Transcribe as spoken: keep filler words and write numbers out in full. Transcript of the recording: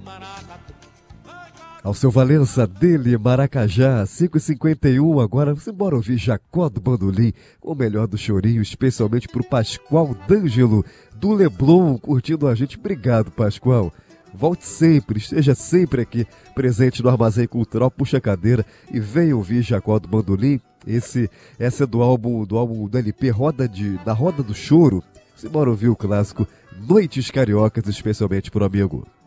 Alceu Valença, dele, Maracajá, cinco e cinquenta e um. Agora você bora ouvir Jacó do Bandolim, com o melhor do chorinho, especialmente pro Pascoal D'Angelo, do Leblon, curtindo a gente. Obrigado, Pascoal. Volte sempre, esteja sempre aqui, presente no Armazém Cultural. Puxa a cadeira e venha ouvir Jacó do Bandolim. Esse, essa é do álbum, do álbum do L P Roda de, da Roda do Choro. Você bora ouvir o clássico Noites Cariocas, especialmente pro amigo.